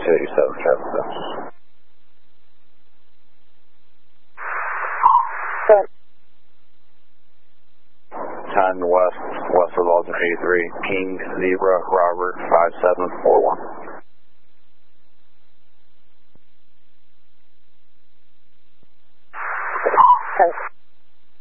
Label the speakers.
Speaker 1: 287 traffic. 10 west of Lawson 83, King, Zebra, Robert, 5741.
Speaker 2: Thanks.